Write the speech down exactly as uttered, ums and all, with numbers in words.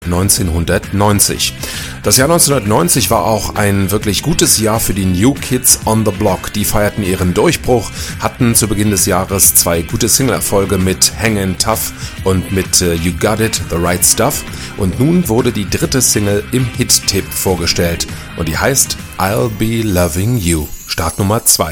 neunzehnhundertneunzig. Das Jahr neunzehnhundertneunzig war auch ein wirklich gutes Jahr für die New Kids on the Block. Die feierten ihren Durchbruch, hatten zu Beginn des Jahres zwei gute Single-Erfolge mit Hangin' Tough und mit uh, You Got It, The Right Stuff. Und nun wurde die dritte Single im Hit-Tipp vorgestellt und die heißt I'll Be Loving You. Start Nummer zwei.